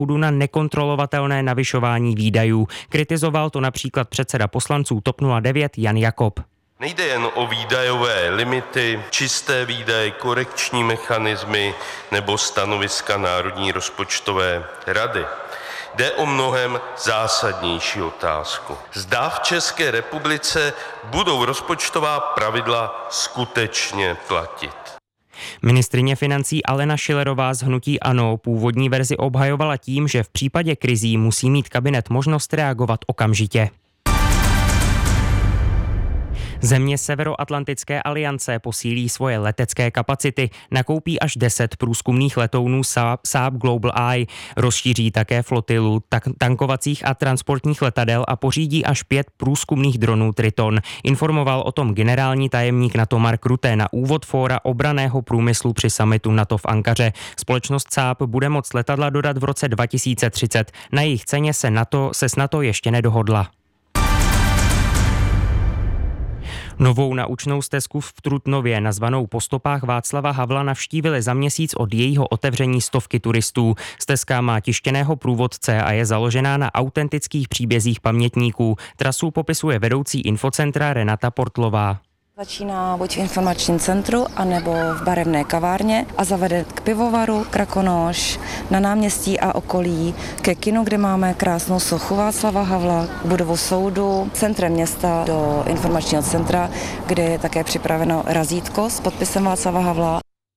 na nekontrolovatelné navyšování výdajů. Kritizoval to například předseda poslanců TOP 09 Jan Jakob. Nejde jen o výdajové limity, čisté výdaje, korekční mechanismy nebo stanoviska Národní rozpočtové rady. Jde o mnohem zásadnější otázku. Zda v České republice budou rozpočtová pravidla skutečně platit. Ministryně financí Alena Schillerová z hnutí ANO původní verzi obhajovala tím, že v případě krizí musí mít kabinet možnost reagovat okamžitě. Země Severoatlantické aliance posílí svoje letecké kapacity, nakoupí až 10 průzkumných letounů Saab Global Eye, rozšíří také flotilu tankovacích a transportních letadel a pořídí až 5 průzkumných dronů Triton. Informoval o tom generální tajemník NATO Mark Rutte na úvod fóra obranného průmyslu při summitu NATO v Ankaře. Společnost Saab bude moct letadla dodat v roce 2030. Na jejich ceně se s NATO ještě nedohodla. Novou naučnou stezku v Trutnově, nazvanou Po stopách Václava Havla, navštívili za měsíc od jejího otevření stovky turistů. Stezka má tištěného průvodce a je založená na autentických příbězích pamětníků. Trasu popisuje vedoucí infocentra Renata Portlová. Začíná buď v informačním centru, anebo v barevné kavárně a zavede k pivovaru Krakonoš, na náměstí a okolí, ke kinu, kde máme krásnou sochu Václava Havla, budovu soudu, centrem města do informačního centra, kde je také připraveno razítko s podpisem Václava Havla.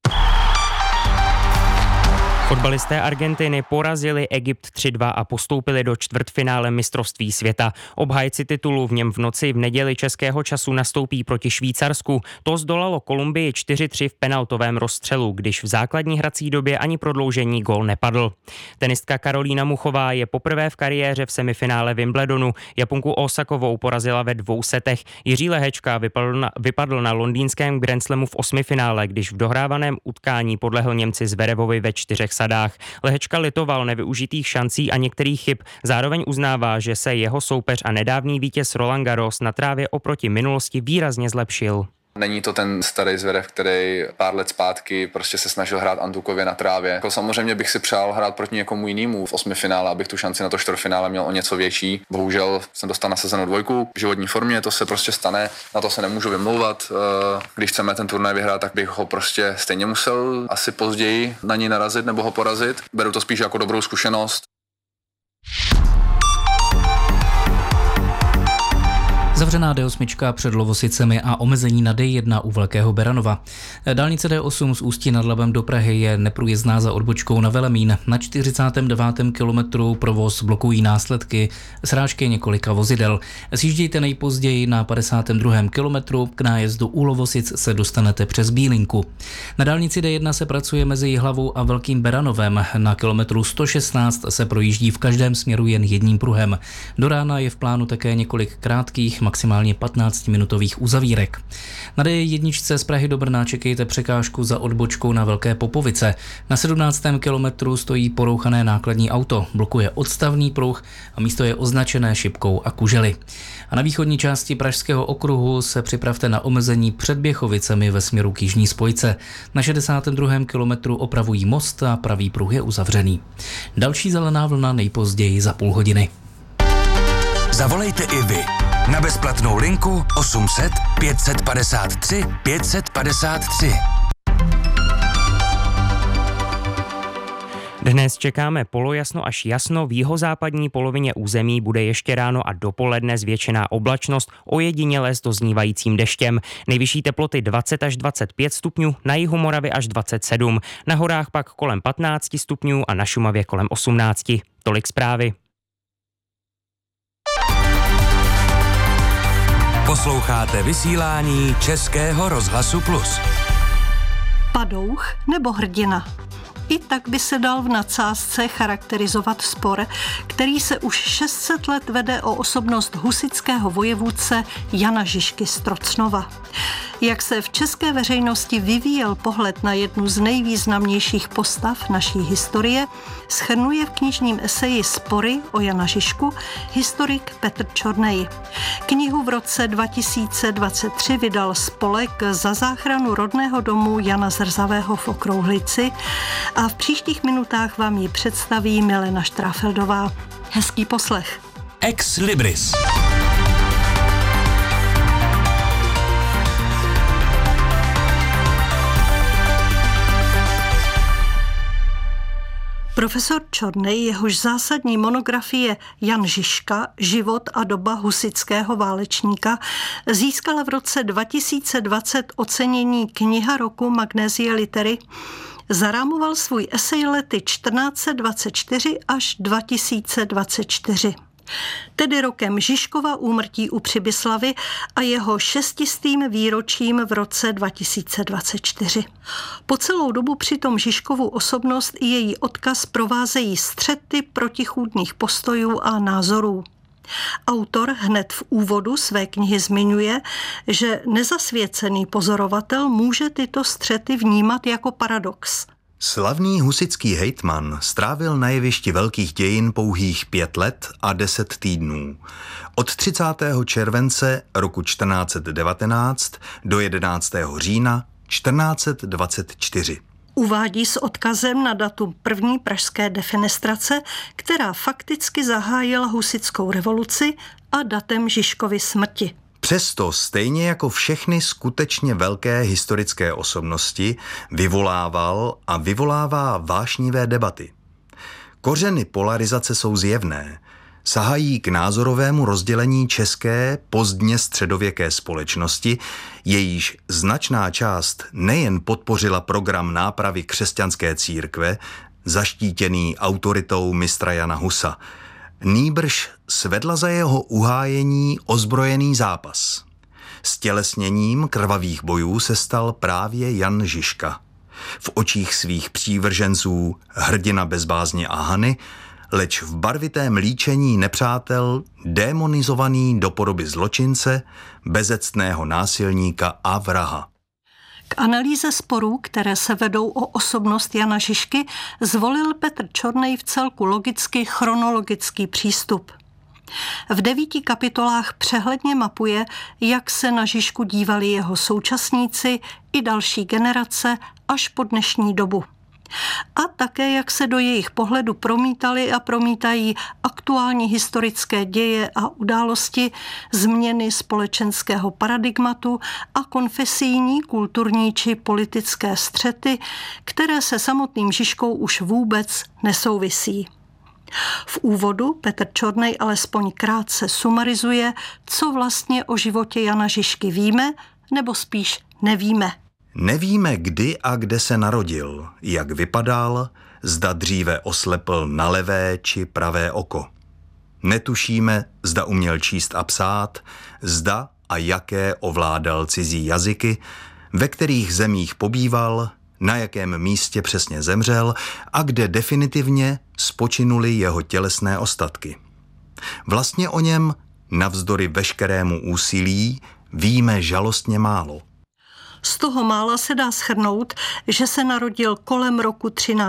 Fotbalisté Argentiny porazili Egypt 3-2 a postoupili do čtvrtfinále mistrovství světa. Obhájci titulu v něm v noci v neděli českého času nastoupí proti Švýcarsku. To zdolalo Kolumbii 4-3 v penaltovém rozstřelu, když v základní hrací době ani prodloužení gól nepadl. Tenistka Karolína Muchová je poprvé v kariéře v semifinále Wimbledonu. Japonku Osakovou porazila ve 2 setech. Jiří Lehečka vypadl na londýnském Grand Slamu v 8. finále, když v dohrávaném utkání podlehl Němci Zverevovi ve 4 sadách. Lehečka litoval nevyužitých šancí a některých chyb. Zároveň uznává, že se jeho soupeř a nedávný vítěz Roland Garros na trávě oproti minulosti výrazně zlepšil. Není to ten starý Zverev, který pár let zpátky prostě se snažil hrát antukově na trávě. Jako samozřejmě bych si přál hrát proti někomu jinému v 8. finále, abych tu šanci na to čtvrtfinále měl o něco větší. Bohužel jsem dostal nasazenou 2 v životní formě, to se prostě stane, na to se nemůžu vymlouvat. Když chceme ten turnaj vyhrát, tak bych ho prostě stejně musel asi později na něj narazit nebo ho porazit. Beru to spíš jako dobrou zkušenost. Zavřená D8 před Lovosicemi a omezení na D1 u Velkého Beranova. Dálnice D8 z Ústí nad Labem do Prahy je neprůjezdná za odbočkou na Velemín. Na 49. kilometru provoz blokují následky srážky několika vozidel. Sjíždějte nejpozději na 52. kilometru, k nájezdu u Lovosic se dostanete přes Bílinku. Na dálnici D1 se pracuje mezi Jihlavou a Velkým Beranovem. Na kilometru 116 se projíždí v každém směru jen jedním pruhem. Do rána je v plánu také několik krátkých, maximálně 15-minutových uzavírek. Na D1 z Prahy do Brna čekejte překážku za odbočkou na Velké Popovice. Na 17. kilometru stojí porouchané nákladní auto, blokuje odstavný pruh a místo je označené šipkou a kužely. A na východní části Pražského okruhu se připravte na omezení před Běchovicemi ve směru k jižní spojce. Na 62. kilometru opravují most a pravý pruh je uzavřený. Další zelená vlna nejpozději za půl hodiny. Zavolejte i vy na bezplatnou linku 800 553 553. Dnes čekáme polojasno až jasno, v jihozápadní polovině území bude ještě ráno a dopoledne zvětšená oblačnost, ojediněle s doznívajícím deštěm. Nejvyšší teploty 20 až 25 stupňů, na jihu Moravy až 27, na horách pak kolem 15 stupňů a na Šumavě kolem 18. Tolik zprávy. Posloucháte vysílání Českého rozhlasu Plus. Padouch nebo hrdina? I tak by se dal v nadsázce charakterizovat spor, který se už 600 let vede o osobnost husitského vojevůdce Jana Žižky z Trocnova. Jak se v české veřejnosti vyvíjel pohled na jednu z nejvýznamnějších postav naší historie, shrnuje v knižním eseji Spory o Jana Žižku historik Petr Čornej. Knihu v roce 2023 vydal spolek Za záchranu rodného domu Jana Zrzavého v Okrouhlici a v příštích minutách vám ji představí Milena Štráfeldová. Hezký poslech. Ex Libris. Profesor Čornej, jehož zásadní monografie Jan Žižka, život a doba husitského válečníka, získala v roce 2020 ocenění Kniha roku Magnesie Litery, zarámoval svůj esej lety 1424 až 2024. Tedy rokem Žižkova úmrtí u Přibyslavy a jeho 600. výročím v roce 2024. Po celou dobu přitom Žižkovu osobnost i její odkaz provázejí střety protichůdných postojů a názorů. Autor hned v úvodu své knihy zmiňuje, že nezasvěcený pozorovatel může tyto střety vnímat jako paradox. Slavný husitský hejtman strávil na jevišti velkých dějin pouhých 5 let a 10 týdnů. Od 30. července roku 1419 do 11. října 1424. Uvádí s odkazem na datum první pražské defenestrace, která fakticky zahájila husitskou revoluci, a datem Žižkovy smrti. Přesto stejně jako všechny skutečně velké historické osobnosti vyvolával a vyvolává vášnivé debaty. Kořeny polarizace jsou zjevné. Sahají k názorovému rozdělení české pozdně středověké společnosti, jejíž značná část nejen podpořila program nápravy křesťanské církve, zaštítěný autoritou mistra Jana Husa, nýbrž svedla za jeho uhájení ozbrojený zápas. Stělesněním krvavých bojů se stal právě Jan Žižka. V očích svých přívrženců hrdina bez bázně a hany, leč v barvitém líčení nepřátel démonizovaný do podoby zločince, bezectného násilníka a vraha. K analýze sporů, které se vedou o osobnost Jana Žižky, zvolil Petr Čornej v celku logicky chronologický přístup. V 9 kapitolách přehledně mapuje, jak se na Žižku dívali jeho současníci i další generace až po dnešní dobu. A také, jak se do jejich pohledu promítaly a promítají aktuální historické děje a události, změny společenského paradigmatu a konfesijní, kulturní či politické střety, které se samotným Žižkou už vůbec nesouvisí. V úvodu Petr Čornej alespoň krátce sumarizuje, co vlastně o životě Jana Žižky víme, nebo spíš nevíme. Nevíme, kdy a kde se narodil, jak vypadal, zda dříve oslepl na levé či pravé oko. Netušíme, zda uměl číst a psát, zda a jaké ovládal cizí jazyky, ve kterých zemích pobýval, na jakém místě přesně zemřel a kde definitivně spočinuly jeho tělesné ostatky. Vlastně o něm, navzdory veškerému úsilí, víme žalostně málo. Z toho mála se dá shrnout, že se narodil kolem roku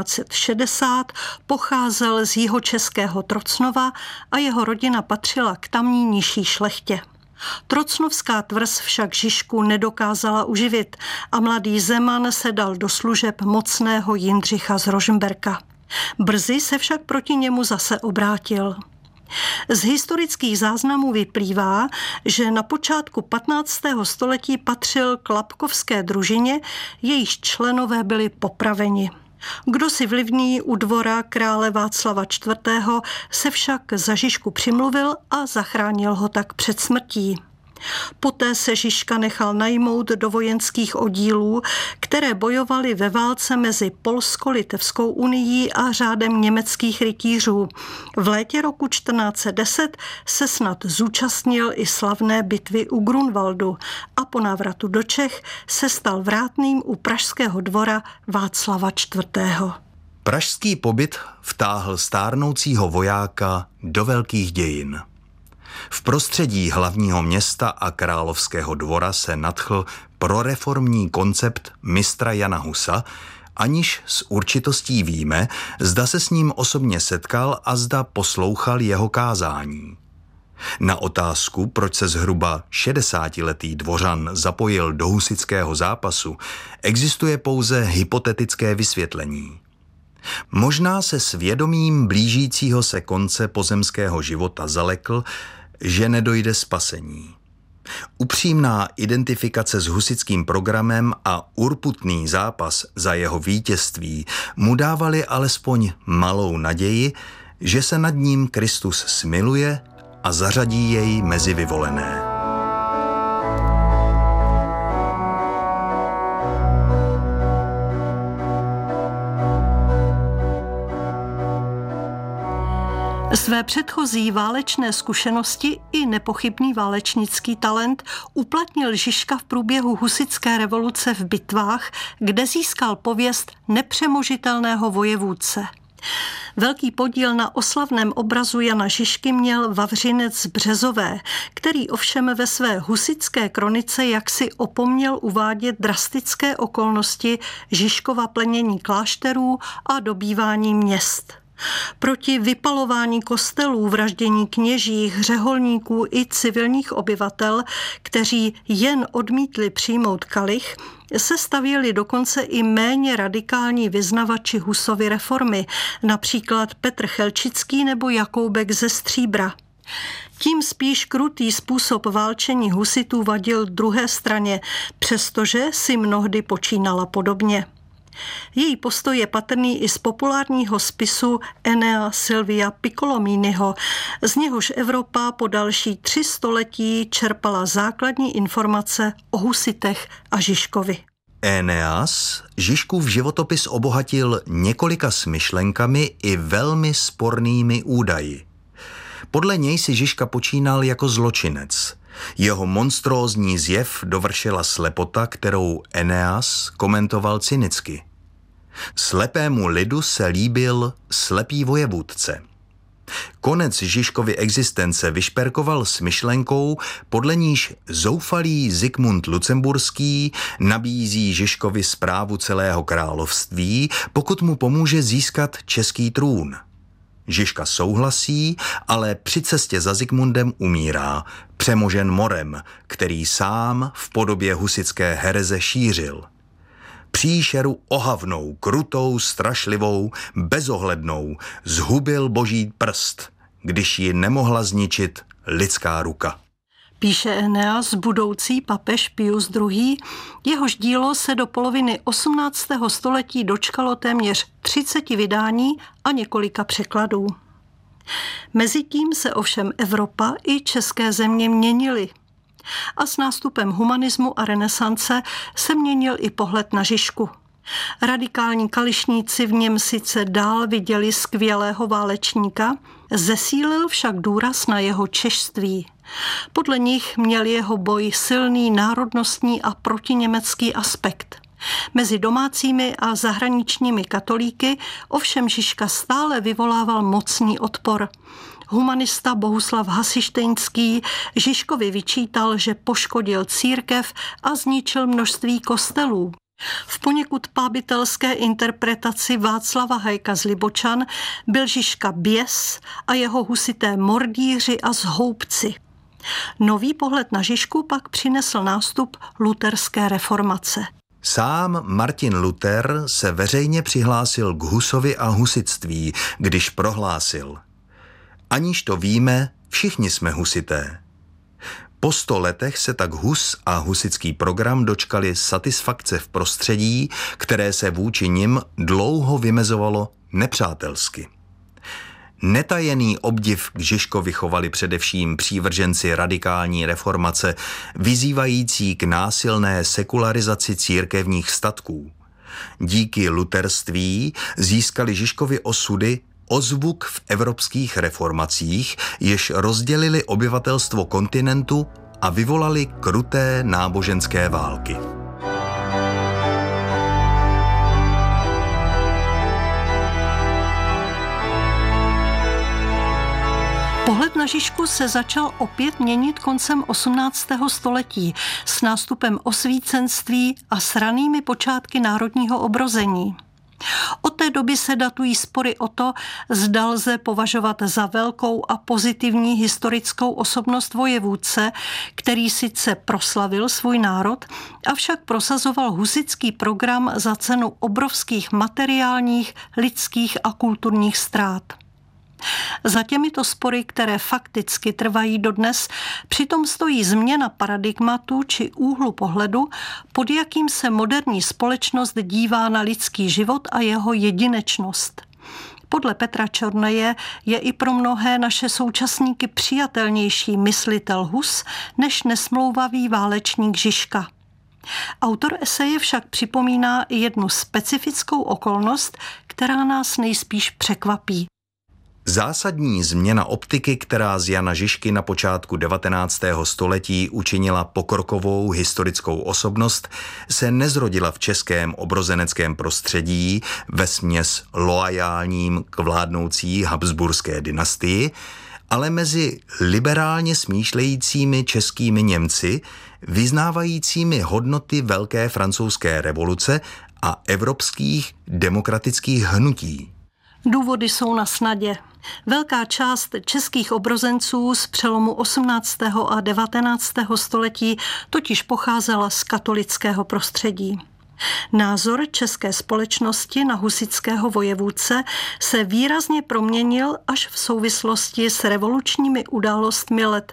1360, pocházel z jihočeského Trocnova a jeho rodina patřila k tamní nižší šlechtě. Trocnovská tvrz však Žižku nedokázala uživit a mladý Zeman se dal do služeb mocného Jindřicha z Rožmberka. Brzy se však proti němu zase obrátil. Z historických záznamů vyplývá, že na počátku 15. století patřil k lapkovské družině, jejíž členové byli popraveni. Kdosi vlivný u dvora krále Václava IV. Se však za Žižku přimluvil a zachránil ho tak před smrtí. Poté se Žižka nechal najmout do vojenských oddílů, které bojovaly ve válce mezi Polsko-Litevskou unií a řádem německých rytířů. V létě roku 1410 se snad zúčastnil i slavné bitvy u Grunwaldu a po návratu do Čech se stal vrátným u pražského dvora Václava IV. Pražský pobyt vtáhl stárnoucího vojáka do velkých dějin. V prostředí hlavního města a královského dvora se nadchl proreformní koncept mistra Jana Husa, aniž s určitostí víme, zda se s ním osobně setkal a zda poslouchal jeho kázání. Na otázku, proč se zhruba 60letý dvořan zapojil do husitského zápasu, existuje pouze hypotetické vysvětlení. Možná se svědomím blížícího se konce pozemského života zalekl, že nedojde spasení. Upřímná identifikace s husitským programem a urputný zápas za jeho vítězství mu dávali alespoň malou naději, že se nad ním Kristus smiluje a zařadí jej mezi vyvolené. Své předchozí válečné zkušenosti i nepochybný válečnický talent uplatnil Žižka v průběhu husitské revoluce v bitvách, kde získal pověst nepřemožitelného vojevůdce. Velký podíl na oslavném obrazu Jana Žižky měl Vavřinec z Březové, který ovšem ve své husitské kronice jaksi opomněl uvádět drastické okolnosti Žižkova plenění klášterů a dobývání měst. Proti vypalování kostelů, vraždění kněží, řeholníků i civilních obyvatel, kteří jen odmítli přijmout kalich, se stavěli dokonce i méně radikální vyznavači Husovy reformy, například Petr Chelčický nebo Jakoubek ze Stříbra. Tím spíš krutý způsob válčení husitů vadil druhé straně, přestože si mnohdy počínala podobně. Její postoj je patrný i z populárního spisu Enea Silvia Piccolominiho, z něhož Evropa po další 3 století čerpala základní informace o husitech a Žižkovi. Eneas Žižkův životopis obohatil několika smyšlenkami i velmi spornými údaji. Podle něj si Žižka počínal jako zločinec. Jeho monstrózní zjev dovršila slepota, kterou Eneas komentoval cynicky. Slepému lidu se líbil slepý vojevůdce. Konec Žižkovy existence vyšperkoval s myšlenkou, podle níž zoufalý Zikmund Lucemburský nabízí Žižkovi správu celého království, pokud mu pomůže získat český trůn. Žižka souhlasí, ale při cestě za Zikmundem umírá, přemožen morem, který sám v podobě husitské hereze šířil. Příšeru ohavnou, krutou, strašlivou, bezohlednou zhubil boží prst, když ji nemohla zničit lidská ruka. Píše Eneas, budoucí papež Pius II., jehož dílo se do poloviny 18. století dočkalo téměř 30 vydání a několika překladů. Mezitím se ovšem Evropa i české země měnily. A s nástupem humanismu a renesance se měnil i pohled na Žižku. Radikální kališníci v něm sice dál viděli skvělého válečníka, zesílil však důraz na jeho češství. Podle nich měl jeho boj silný národnostní a protiněmecký aspekt. Mezi domácími a zahraničními katolíky ovšem Žižka stále vyvolával mocný odpor. Humanista Bohuslav Hasištejnský Žižkovi vyčítal, že poškodil církev a zničil množství kostelů. V poněkud pábitelské interpretaci Václava Hajka z Libočan byl Žižka běs a jeho husité mordíři a zhoubci. Nový pohled na Žižku pak přinesl nástup luterské reformace. Sám Martin Luther se veřejně přihlásil k Husovi a husitství, když prohlásil: aniž to víme, všichni jsme husité. Po 100 letech se tak Hus a husitský program dočkali satisfakce v prostředí, které se vůči nim dlouho vymezovalo nepřátelsky. Netajený obdiv k Žižkovi chovali především přívrženci radikální reformace, vyzývající k násilné sekularizaci církevních statků. Díky luterství získali Žižkovi osudy ozvuk v evropských reformacích, jež rozdělili obyvatelstvo kontinentu a vyvolali kruté náboženské války. Pohled na Žižku se začal opět měnit koncem 18. století s nástupem osvícenství a s ranými počátky národního obrození. Od té doby se datují spory o to, zda lze považovat za velkou a pozitivní historickou osobnost vojevůdce, který sice proslavil svůj národ, avšak prosazoval husitský program za cenu obrovských materiálních, lidských a kulturních ztrát. Za těmito spory, které fakticky trvají dodnes, přitom stojí změna paradigmatu či úhlu pohledu, pod jakým se moderní společnost dívá na lidský život a jeho jedinečnost. Podle Petra Čorneje je i pro mnohé naše současníky přijatelnější myslitel Hus než nesmlouvavý válečník Žižka. Autor eseje však připomíná i jednu specifickou okolnost, která nás nejspíš překvapí. Zásadní změna optiky, která z Jana Žižky na počátku 19. století učinila pokrokovou historickou osobnost, se nezrodila v českém obrozeneckém prostředí vesměs loajálním k vládnoucí habsburské dynastii, ale mezi liberálně smýšlejícími českými Němci, vyznávajícími hodnoty Velké francouzské revoluce a evropských demokratických hnutí. Důvody jsou na snadě. Velká část českých obrozenců z přelomu 18. a 19. století totiž pocházela z katolického prostředí. Názor české společnosti na husitského vojevůdce se výrazně proměnil až v souvislosti s revolučními událostmi let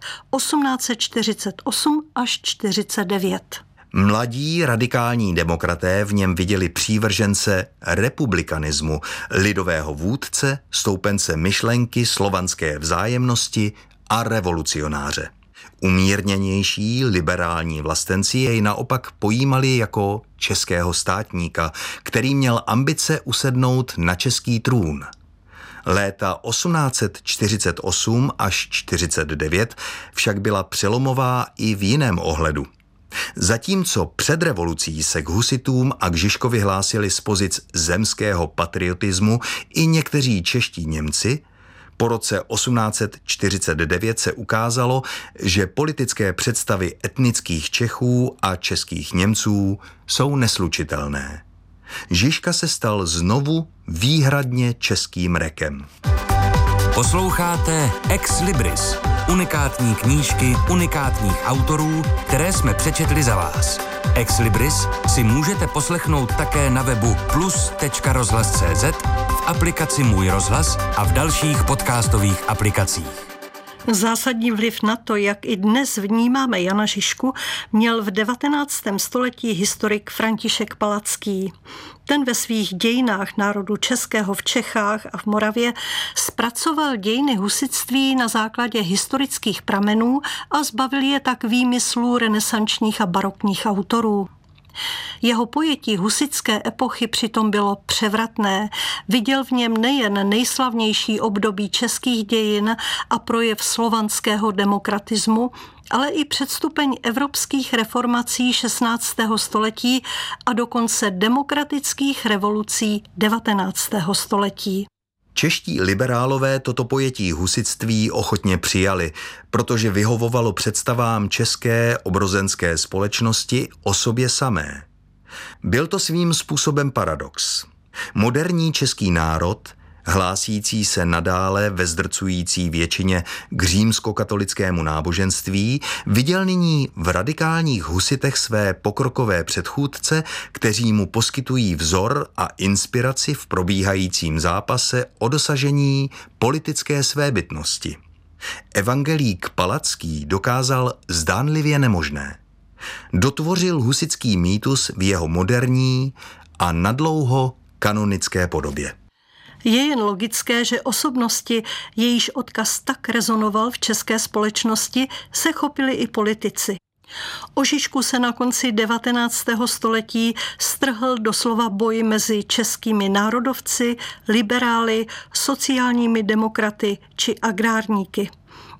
1848 až 49. Mladí radikální demokraté v něm viděli přívržence republikanismu, lidového vůdce, stoupence myšlenky slovanské vzájemnosti a revolucionáře. Umírněnější liberální vlastenci jej naopak pojímali jako českého státníka, který měl ambice usednout na český trůn. Léta 1848 až 49 však byla přelomová i v jiném ohledu. Zatímco před revolucí se k husitům a k Žižkovi hlásili z pozic zemského patriotismu i někteří čeští Němci, po roce 1849 se ukázalo, že politické představy etnických Čechů a českých Němců jsou neslučitelné. Žižka se stal znovu výhradně českým rekem. Posloucháte Ex Libris, unikátní knížky unikátních autorů, které jsme přečetli za vás. Ex Libris si můžete poslechnout také na webu plus.rozhlas.cz, v aplikaci Můj rozhlas a v dalších podcastových aplikacích. Zásadní vliv na to, jak i dnes vnímáme Jana Žižku, měl v 19. století historik František Palacký. Ten ve svých dějinách národu českého v Čechách a v Moravě zpracoval dějiny husitství na základě historických pramenů a zbavil je tak výmyslů renesančních a barokních autorů. Jeho pojetí husitské epochy přitom bylo převratné. Viděl v něm nejen nejslavnější období českých dějin a projev slovanského demokratismu, ale i předstupeň evropských reformací 16. století a dokonce demokratických revolucí 19. století. Čeští liberálové toto pojetí husitství ochotně přijali, protože vyhovovalo představám české obrozenské společnosti o sobě samé. Byl to svým způsobem paradox. Moderní český národ, hlásící se nadále ve zdrcující většině k římskokatolickému náboženství, viděl nyní v radikálních husitech své pokrokové předchůdce, kteří mu poskytují vzor a inspiraci v probíhajícím zápase o dosažení politické svébytnosti. Evangelík Palacký dokázal zdánlivě nemožné. Dotvořil husitský mýtus v jeho moderní a nadlouho kanonické podobě. Je jen logické, že osobnosti, jejíž odkaz tak rezonoval v české společnosti, se chopili i politici. O Žižku se na konci 19. století strhl doslova boj mezi českými národovci, liberály, sociálními demokraty či agrárníky.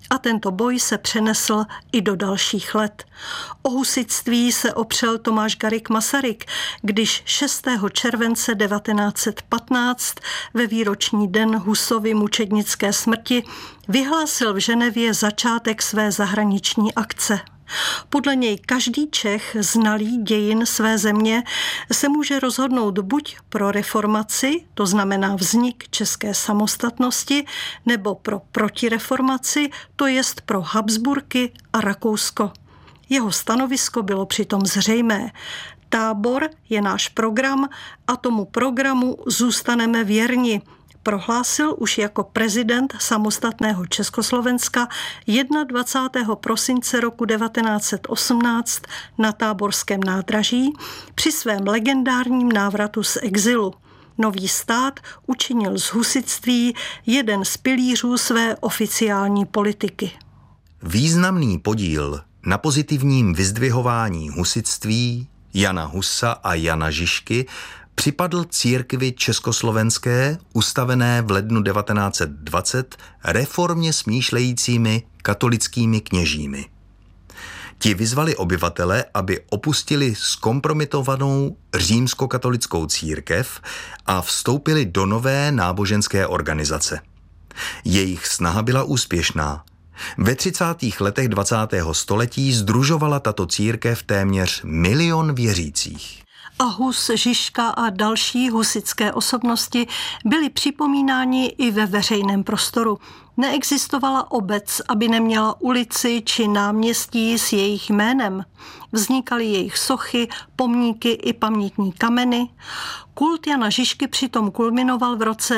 A tento boj se přenesl i do dalších let. O husitství se opřel Tomáš Garrigue Masaryk, když 6. července 1915 ve výroční den Husovy mučednické smrti vyhlásil v Ženevě začátek své zahraniční akce. Podle něj každý Čech, znalý dějin své země, se může rozhodnout buď pro reformaci, to znamená vznik české samostatnosti, nebo pro protireformaci, to jest pro Habsburky a Rakousko. Jeho stanovisko bylo přitom zřejmé. Tábor je náš program a tomu programu zůstaneme věrni, prohlásil už jako prezident samostatného Československa 21. prosince roku 1918 na Táborském nádraží při svém legendárním návratu z exilu. Nový stát učinil z husitství jeden z pilířů své oficiální politiky. Významný podíl na pozitivním vyzdvihování husitství Jana Husa a Jana Žižky připadl církvi československé, ustavené v lednu 1920 reformně smýšlejícími katolickými kněžími. Ti vyzvali obyvatele, aby opustili zkompromitovanou římskokatolickou církev a vstoupili do nové náboženské organizace. Jejich snaha byla úspěšná. Ve 30. letech 20. století sdružovala tato církev téměř 1 milion věřících. A Hus, Žižka a další husitské osobnosti byly připomínáni i ve veřejném prostoru. Neexistovala obec, aby neměla ulici či náměstí s jejich jménem. Vznikaly jejich sochy, pomníky i pamětní kameny. Kult Jana Žižky přitom kulminoval v roce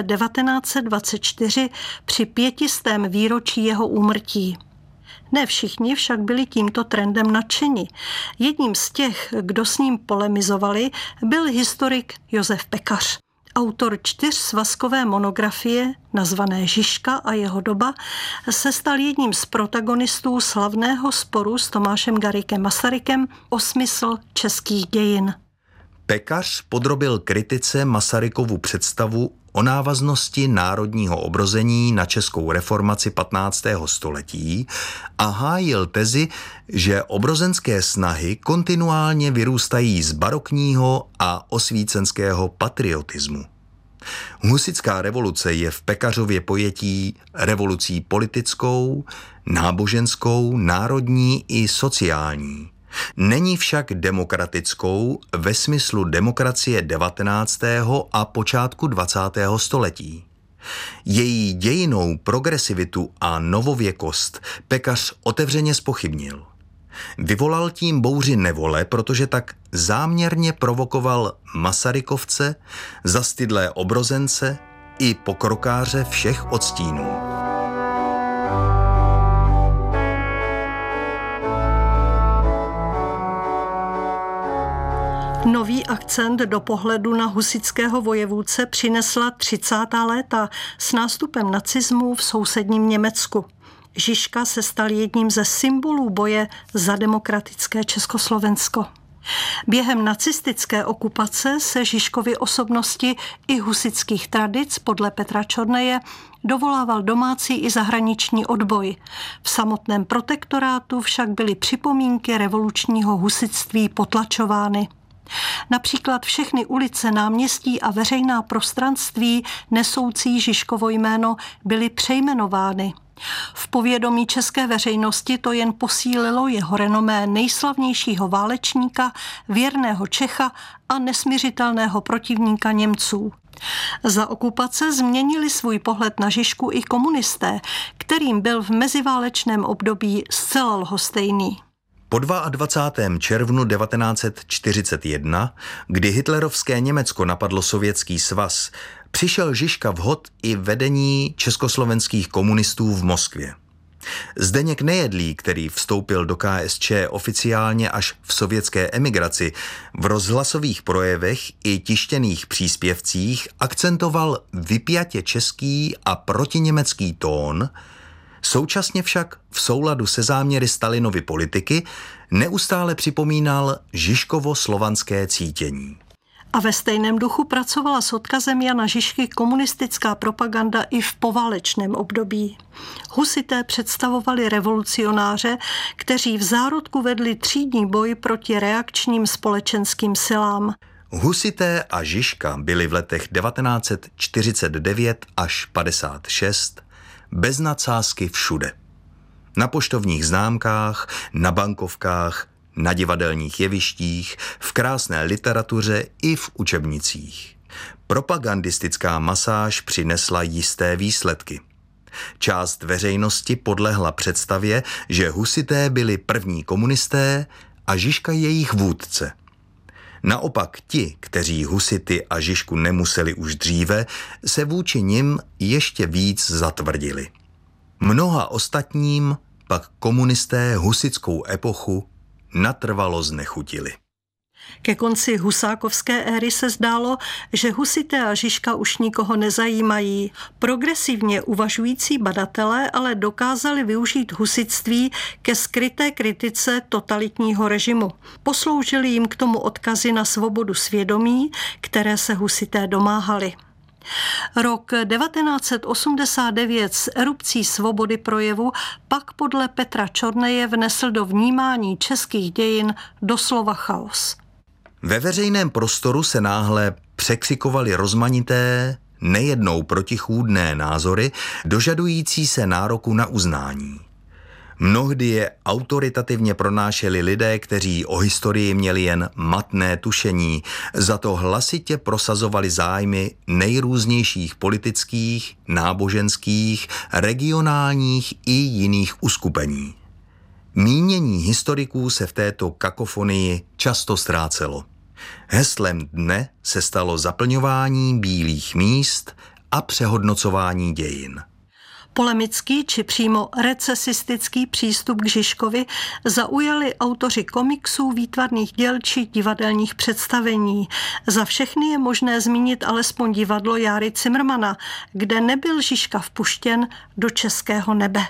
1924 při 500. výročí jeho úmrtí. Ne všichni však byli tímto trendem nadšeni. Jedním z těch, kdo s ním polemizovali, byl historik Josef Pekař. Autor 4svazkové monografie, nazvané Žižka a jeho doba, se stal jedním z protagonistů slavného sporu s Tomášem Garriguem Masarykem o smysl českých dějin. Pekař podrobil kritice Masarykovu představu o návaznosti národního obrození na českou reformaci 15. století a hájil tezi, že obrozenské snahy kontinuálně vyrůstají z barokního a osvícenského patriotismu. Husitská revoluce je v Pekařově pojetí revolucí politickou, náboženskou, národní i sociální. Není však demokratickou ve smyslu demokracie 19. a počátku 20. století. Její dějinnou progresivitu a novověkost Pekař otevřeně zpochybnil. Vyvolal tím bouři nevole, protože tak záměrně provokoval Masarykovce, zastydlé obrozence i pokrokáře všech odstínů. Nový akcent do pohledu na husitského vojevůdce přinesla 30. léta s nástupem nacismu v sousedním Německu. Žižka se stal jedním ze symbolů boje za demokratické Československo. Během nacistické okupace se Žižkovy osobnosti i husitských tradic podle Petra Čorneje dovolával domácí i zahraniční odboj. V samotném protektorátu však byly připomínky revolučního husitství potlačovány. Například všechny ulice, náměstí a veřejná prostranství nesoucí Žižkovo jméno byly přejmenovány. V povědomí české veřejnosti to jen posílilo jeho renomé nejslavnějšího válečníka, věrného Čecha a nesmiřitelného protivníka Němců. Za okupace změnili svůj pohled na Žižku i komunisté, kterým byl v meziválečném období zcela lhostejný. Po 22. červnu 1941, kdy hitlerovské Německo napadlo Sovětský svaz, přišel Žižka vhod i vedení československých komunistů v Moskvě. Zdeněk Nejedlý, který vstoupil do KSČ oficiálně až v sovětské emigraci, v rozhlasových projevech i tištěných příspěvcích akcentoval vypjatě český a protiněmecký tón, současně však v souladu se záměry Stalinovy politiky neustále připomínal Žižkovo slovanské cítění. A ve stejném duchu pracovala s odkazem Jana Žižky komunistická propaganda i v poválečném období. Husité představovali revolucionáře, kteří v zárodku vedli třídní boj proti reakčním společenským silám. Husité a Žižka byli v letech 1949 až 56 bez nadsázky všude. Na poštovních známkách, na bankovkách, na divadelních jevištích, v krásné literatuře i v učebnicích. Propagandistická masáž přinesla jisté výsledky. Část veřejnosti podlehla představě, že husité byli první komunisté a Žižka jejich vůdce. Naopak ti, kteří husity a Žižku nemuseli už dříve, se vůči nim ještě víc zatvrdili. Mnoha ostatním pak komunisté husitskou epochu natrvalo znechutili. Ke konci husákovské éry se zdálo, že husité a Žižka už nikoho nezajímají. Progresivně uvažující badatelé ale dokázali využít husitství ke skryté kritice totalitního režimu. Posloužili jim k tomu odkazy na svobodu svědomí, které se husité domáhali. Rok 1989 s erupcí svobody projevu pak podle Petra Čorneje vnesl do vnímání českých dějin doslova chaos. Ve veřejném prostoru se náhle překřikovaly rozmanité, nejednou protichůdné názory, dožadující se nároku na uznání. Mnohdy je autoritativně pronášeli lidé, kteří o historii měli jen matné tušení, za to hlasitě prosazovali zájmy nejrůznějších politických, náboženských, regionálních i jiných uskupení. Mínění historiků se v této kakofonii často ztrácelo. Heslem dne se stalo zaplňování bílých míst a přehodnocování dějin. Polemický či přímo recesistický přístup k Žižkovi zaujali autoři komiksů, výtvarných děl či divadelních představení. Za všechny je možné zmínit alespoň divadlo Járy Cimrmana, kde nebyl Žižka vpuštěn do českého nebe.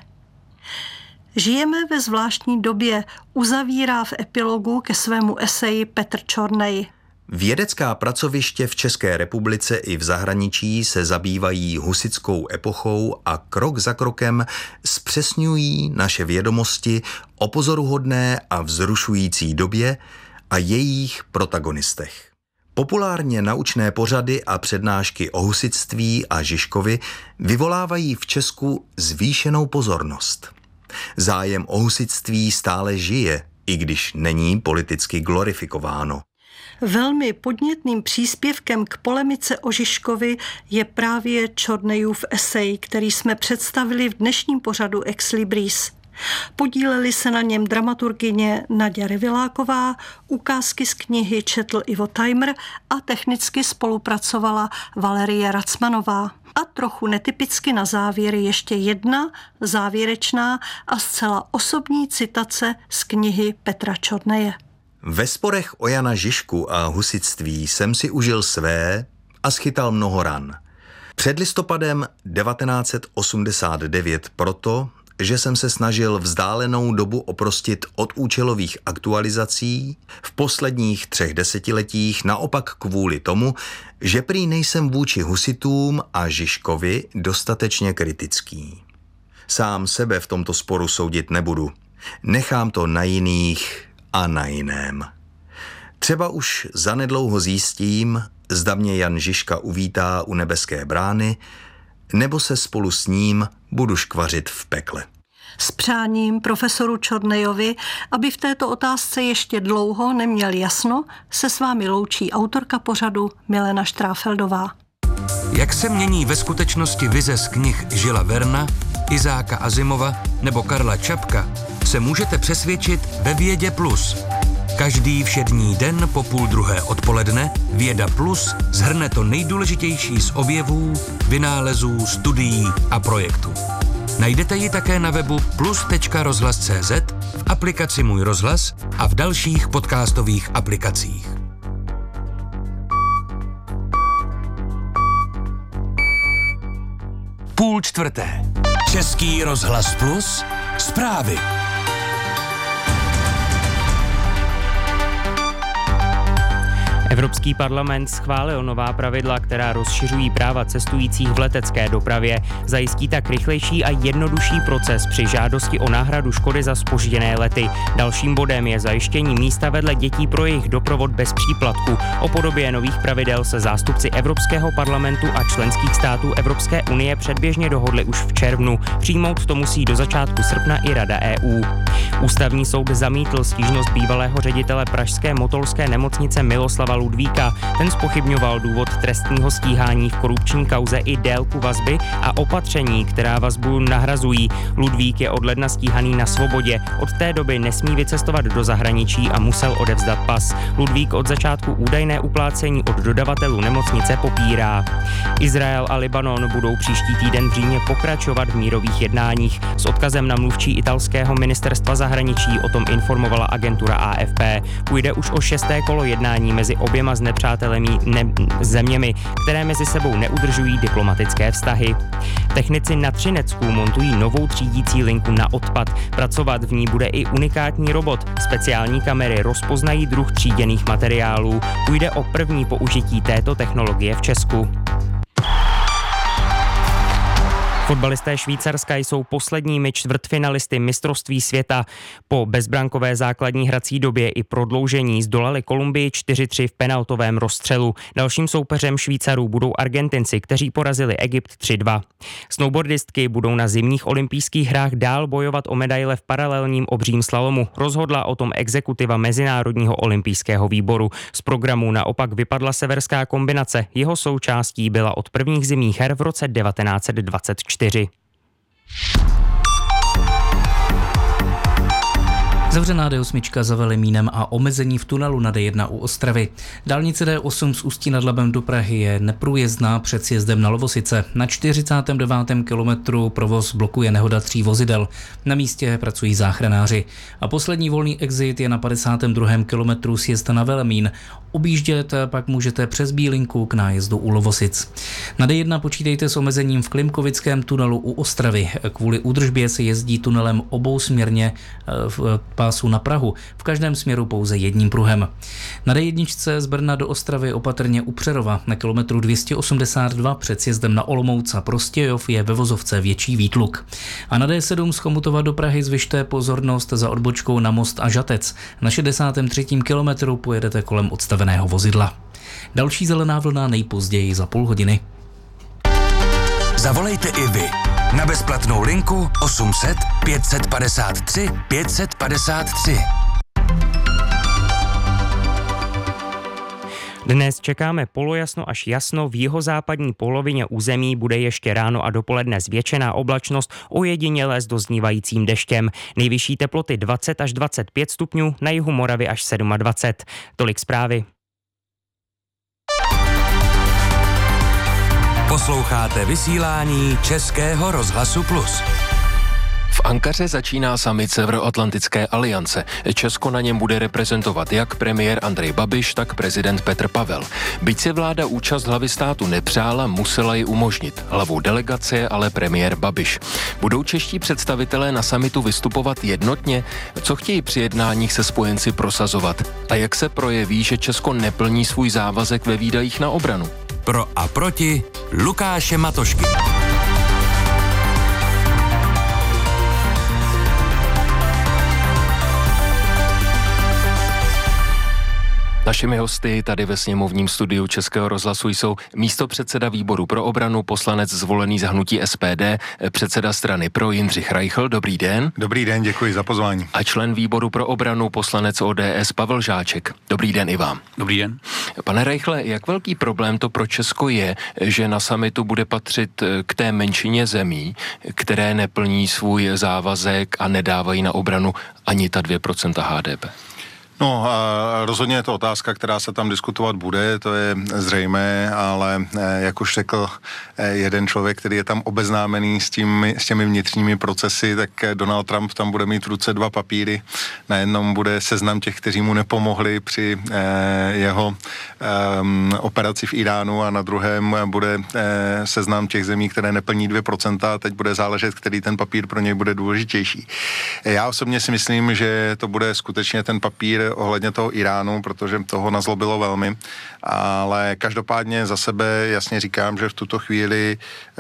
Žijeme ve zvláštní době, uzavírá v epilogu ke svému eseji Petr Čornej. Vědecká pracoviště v České republice i v zahraničí se zabývají husitskou epochou a krok za krokem zpřesňují naše vědomosti o pozoruhodné a vzrušující době a jejich protagonistech. Populárně naučné pořady a přednášky o husitství a Žižkovi vyvolávají v Česku zvýšenou pozornost. Zájem o husitství stále žije, i když není politicky glorifikováno. Velmi podnětným příspěvkem k polemice o Žižkovi je právě Čornejův esej, který jsme představili v dnešním pořadu Ex Libris. Podíleli se na něm dramaturgyně Naďa Reviláková, ukázky z knihy četl Ivo Tajmr a technicky spolupracovala Valerie Racmanová. A trochu netypicky na závěr ještě jedna závěrečná a zcela osobní citace z knihy Petra Čorneje. Ve sporech o Jana Žižku a husitství jsem si užil své a schytal mnoho ran. Před listopadem 1989 proto, že jsem se snažil vzdálenou dobu oprostit od účelových aktualizací, v posledních 3 desetiletích naopak kvůli tomu, že prý nejsem vůči husitům a Žižkovi dostatečně kritický. Sám sebe v tomto sporu soudit nebudu. Nechám to na jiných a na jiném. Třeba už zanedlouho zjistím, zda mě Jan Žižka uvítá u nebeské brány, nebo se spolu s ním budu škvařit v pekle. S přáním profesoru Čornejovi, aby v této otázce ještě dlouho neměl jasno, se s vámi loučí autorka pořadu Milena Štráfeldová. Jak se mění ve skutečnosti vize z knih Žila Verna, Izáka Azimova nebo Karla Čapka, se můžete přesvědčit ve Vědě Plus. Každý všední den po 12:30 odpoledne Věda Plus shrne to nejdůležitější z objevů, vynálezů, studií a projektů. Najdete ji také na webu plus.rozhlas.cz, v aplikaci Můj rozhlas a v dalších podcastových aplikacích. Půl čtvrté. Český rozhlas Plus. Zprávy. Evropský parlament schválil nová pravidla, která rozšiřují práva cestujících v letecké dopravě. Zajistí tak rychlejší a jednodušší proces při žádosti o náhradu škody za zpožděné lety. Dalším bodem je zajištění místa vedle dětí pro jejich doprovod bez příplatku. O podobě nových pravidel se zástupci Evropského parlamentu a členských států Evropské unie předběžně dohodli už v červnu. Přijmout to musí do začátku srpna i Rada EU. Ústavní soud zamítl stížnost bývalého ředitele pražské motolské nemocnice Miloslava Ludvíka. Ten zpochybňoval důvod trestního stíhání v korupční kauze i délku vazby a opatření, která vazbu nahrazují. Ludvík je od ledna stíhaný na svobodě. Od té doby nesmí vycestovat do zahraničí a musel odevzdat pas. Ludvík od začátku údajné uplácení od dodavatelů nemocnice popírá. Izrael a Libanon budou příští týden v Římě pokračovat v mírových jednáních. S odkazem na mluvčí italského ministerstva zahraničí o tom informovala agentura AFP. Půjde už o 6. kolo jednání mezi oběma znepřátelými zeměmi, které mezi sebou neudržují diplomatické vztahy. Technici na Třinecku montují novou třídící linku na odpad. Pracovat v ní bude i unikátní robot. Speciální kamery rozpoznají druh tříděných materiálů. Půjde o první použití této technologie v Česku. Fotbalisté Švýcarska jsou posledními čtvrtfinalisty mistrovství světa. Po bezbrankové základní hrací době i prodloužení zdolali Kolumbii 4-3 v penaltovém rozstřelu. Dalším soupeřem Švýcarů budou Argentinci, kteří porazili Egypt 3-2. Snowboardistky budou na zimních olympijských hrách dál bojovat o medaile v paralelním obřím slalomu. Rozhodla o tom exekutiva Mezinárodního olympijského výboru. Z programu naopak vypadla severská kombinace. Jeho součástí byla od prvních zimních her v roce 1924. Zavřená D8 za Velemínem a omezení v tunelu na D1 u Ostravy. Dálnice D8 z Ústí nad Labem do Prahy je neprůjezdná před sjezdem na Lovosice. Na 49. kilometru provoz blokuje nehoda 3 vozidel. Na místě pracují záchranáři. A poslední volný exit je na 52. kilometru sjezd na Velemín. Objíždět pak můžete přes Bílinku k nájezdu u Lovosic. Na D1 počítejte s omezením v Klimkovickém tunelu u Ostravy. Kvůli údržbě se jezdí tunelem obousměrně v pásu na Prahu, v každém směru pouze jedním pruhem. Na D1 z Brna do Ostravy opatrně u Přerova na kilometru 282 před sjezdem na Olomouc a Prostějov je ve vozovce větší výtluk. A na D7 z Chomutova do Prahy zvyšte pozornost za odbočkou na Most a Žatec. Na 63. kilometru pojedete kolem odstaveného vozidla. Další zelená vlna nejpozději za půl hodiny. Zavolejte i vy na bezplatnou linku 800 553 553. Dnes čekáme polojasno až jasno, v jihozápadní polovině území bude ještě ráno a dopoledne zvětšená oblačnost, ojediněle s doznívajícím deštěm. Nejvyšší teploty 20 až 25 stupňů, na jihu Moravy až 27. Tolik zprávy. Posloucháte vysílání Českého rozhlasu Plus. V Ankaře začíná summit Severoatlantické aliance. Česko na něm bude reprezentovat jak premiér Andrej Babiš, tak prezident Petr Pavel. Byť si vláda účast hlavy státu nepřála, musela ji umožnit. Hlavou delegace je ale premiér Babiš. Budou čeští představitelé na summitu vystupovat jednotně? Co chtějí při jednáních se spojenci prosazovat? A jak se projeví, že Česko neplní svůj závazek ve výdajích na obranu? Pro a proti Lukáše Matošky. Našimi hosty tady ve sněmovním studiu Českého rozhlasu jsou místopředseda výboru pro obranu, poslanec zvolený za hnutí SPD, předseda strany Pro Jindřich Reichl. Dobrý den. Dobrý den, děkuji za pozvání. A člen výboru pro obranu, poslanec ODS Pavel Žáček. Dobrý den i vám. Dobrý den. Pane Reichle, jak velký problém to pro Česko je, že na summitu bude patřit k té menšině zemí, které neplní svůj závazek a nedávají na obranu ani ta 2% HDP? No, rozhodně je to otázka, která se tam diskutovat bude, to je zřejmé, ale jak už řekl jeden člověk, který je tam obeznámený s těmi vnitřními procesy, tak Donald Trump tam bude mít v ruce 2 papíry. Na jednom bude seznam těch, kteří mu nepomohli při jeho operaci v Iránu a na druhém bude seznam těch zemí, které neplní 2%. Teď bude záležet, který ten papír pro něj bude důležitější. Já osobně si myslím, že to bude skutečně ten papír že ohledně toho Iránu, protože toho nazlobilo velmi, ale každopádně za sebe jasně říkám, že v tuto chvíli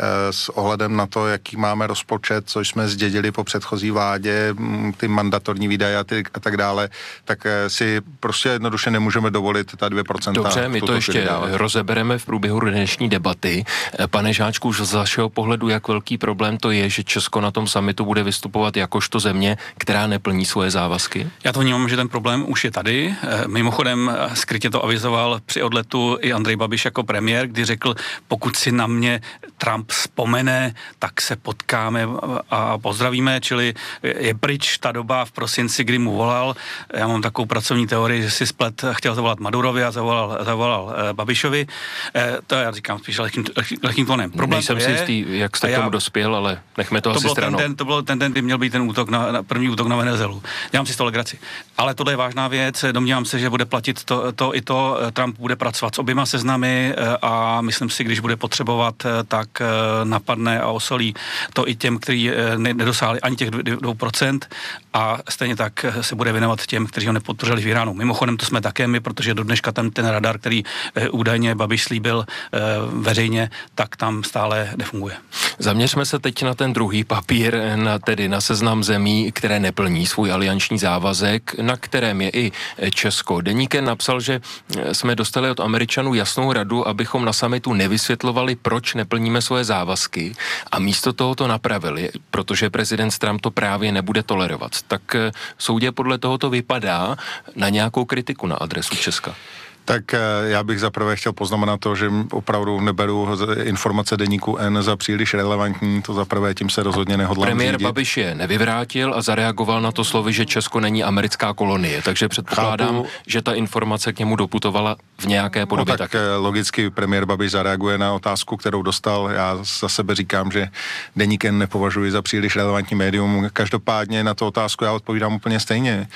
s ohledem na to, jaký máme rozpočet, co jsme zdědili po předchozí vládě, ty mandatorní výdaje a tak dále, tak si prostě jednoduše nemůžeme dovolit ta 2%. Dobře, my to ještě rozebereme v průběhu dnešní debaty. Pane Žáčku, z vašeho pohledu, jak velký problém to je, že Česko na tom summitu bude vystupovat jakožto země, která neplní svoje závazky? Já to vnímám, že ten problém už je tady. Mimochodem skrytě to avizoval při odletu i Andrej Babiš jako premiér, kdy řekl, pokud si na mě Trump vzpomene, tak se potkáme a pozdravíme, čili je pryč ta doba v prosinci, kdy mu volal. Já mám takovou pracovní teorii, že si chtěl zavolat Madurovi a zavolal Babišovi. To já říkám spíš lehkým tónem. Nejsem si jistý, jak jste k tomu dospěl, ale nechme to asi stranou. To byl ten den, kdy měl být ten útok první útok na Venezuelu. Dělám si z toho legraci. Ale tohle je vážná věc, domnívám se, že bude platit to. Trump bude pracovat s oběma seznamy a myslím si, když bude potřebovat, tak napadne a osolí to i těm, kteří nedosáhli ani těch 2% a stejně tak se bude věnovat těm, kteří ho nepodpořili v Iránu. Mimochodem to jsme také my, protože do dneška ten radar, který údajně Babiš slíbil veřejně, tak tam stále nefunguje. Zaměřme se teď na ten druhý papír, tedy na seznam zemí, které neplní svůj alianční závazek, na kterém je i Česko. Deníkem napsal, že jsme dostali od Američanů jasnou radu, abychom na summitu nevysvětlovali, proč neplníme svoje závazky a místo toho to napravili, protože prezident Trump to právě nebude tolerovat. Tak soudě podle toho to vypadá na nějakou kritiku na adresu Česka. Tak já bych zaprvé chtěl poznamenat to, že opravdu neberu informace Deníku N za příliš relevantní, to zaprvé tím se rozhodně nehodlám Premiér řídit. Babiš je nevyvrátil a zareagoval na to slovy, že Česko není americká kolonie, takže předpokládám, že ta informace k němu doputovala v nějaké podobě. No tak logicky premiér Babiš zareaguje na otázku, kterou dostal. Já za sebe říkám, že Deník N nepovažuji za příliš relevantní médium. Každopádně na tu otázku já odpovídám úplně stejně.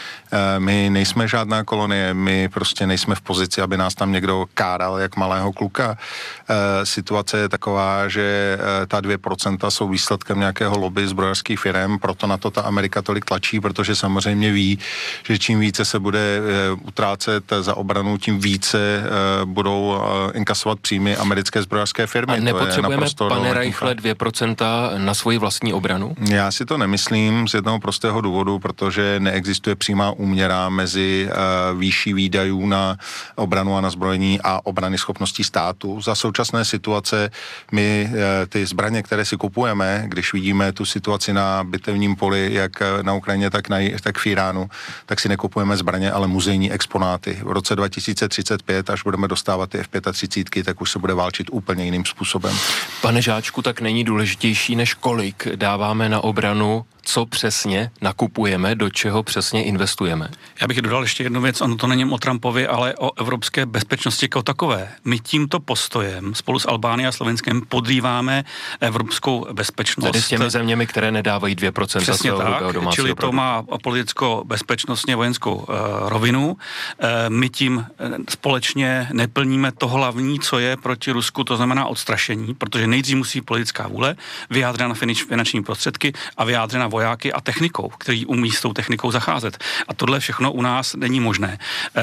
My nejsme žádná kolonie, my prostě nejsme v pozici, aby nás tam někdo káral jak malého kluka. Situace je taková, že ta 2% jsou výsledkem nějakého lobby zbrojařských firm, proto na to ta Amerika tolik tlačí, protože samozřejmě ví, že čím více se bude utrácet za obranu, tím více budou inkasovat příjmy americké zbrojařské firmy. A nepotřebujeme, pane Reichle, 2% na svoji vlastní obranu? Já si to nemyslím z jednoho prostého důvodu, protože neexistuje přímá úměra mezi výší výdajů na obranu a na zbrojení a obrany schopností státu. Za současné situace my ty zbraně, které si kupujeme, když vidíme tu situaci na bitevním poli, jak na Ukrajině, tak v Iránu, tak si nekupujeme zbraně, ale muzejní exponáty. V roce 2035, až budeme dostávat ty F-35, tak už se bude válčit úplně jiným způsobem. Pane Žáčku, tak není důležitější, než kolik dáváme na obranu, co přesně nakupujeme, do čeho přesně investujeme? Já bych dodal ještě jednu věc, ono to není o Trumpovi, ale o evropské bezpečnosti jako takové. My tímto postojem spolu s Albánií a Slovenskem podrýváme evropskou bezpečnost. Tedy s těmi zeměmi, které nedávají 2% svého hrubého domácího čili produktu. to má politicko-bezpečnostně vojenskou rovinu. My tím společně neplníme to hlavní, co je proti Rusku, to znamená odstrašení, protože nejdřív musí politická vůle, vyjádřena finanční prostředky a vyjádřena vojáky a technikou, který umí s tou technikou zacházet. A tohle všechno u nás není možné.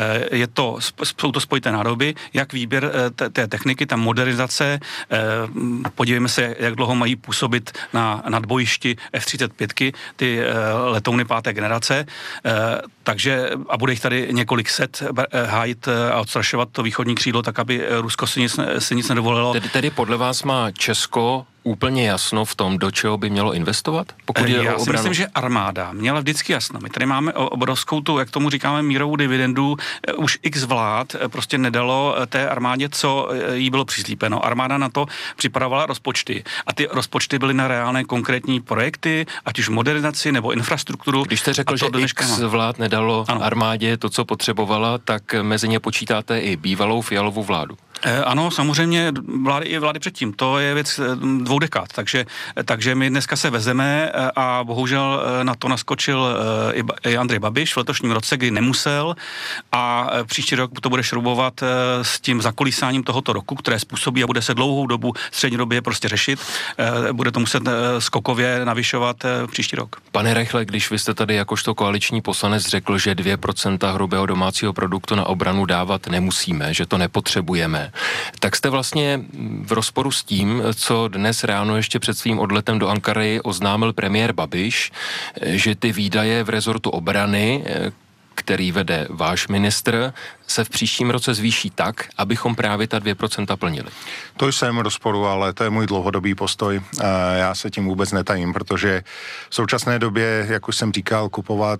Jsou to spojité nádoby, jak výběr té techniky, ta modernizace, podívejme se, jak dlouho mají působit na nadbojišti F-35, ty letouny 5. generace, takže a bude jich tady několik set hájit a odstrašovat to východní křídlo, tak aby Rusko si nic nedovolilo. Tedy podle vás má Česko úplně jasno v tom, do čeho by mělo investovat? Pokud je Já si myslím, že armáda měla vždycky jasno. My tady máme obrovskou tu, jak tomu říkáme, mírovou dividendu. Už x vlád prostě nedalo té armádě, co jí bylo přislípeno. Armáda na to připravovala rozpočty. A ty rozpočty byly na reálné konkrétní projekty, ať už modernizaci nebo infrastrukturu. Když jste řekl, že x vlád nedalo armádě to, co potřebovala, tak mezi ně počítáte i bývalou Fialovu vládu. Ano, samozřejmě vlády i vlády předtím. To je věc 2 dekád, takže my dneska se vezeme a bohužel na to naskočil i Andrej Babiš v letošním roce, kdy nemusel a příští rok to bude šroubovat s tím zakolísáním tohoto roku, které způsobí a bude se dlouhou dobu, střednědobě prostě řešit. Bude to muset skokově navyšovat příští rok. Pane Reichle, když vy jste tady jakožto koaliční poslanec řekl, že 2% hrubého domácího produktu na obranu dávat nemusíme, že to nepotřebujeme, tak jste vlastně v rozporu s tím, co dnes ráno ještě před svým odletem do Ankary oznámil premiér Babiš, že ty výdaje v rezortu obrany, který vede váš ministr, se v příštím roce zvýší tak, abychom právě ta 2% plnili. To jsem v rozporu, ale to je můj dlouhodobý postoj. Já se tím vůbec netajím, protože v současné době, jak už jsem říkal, kupovat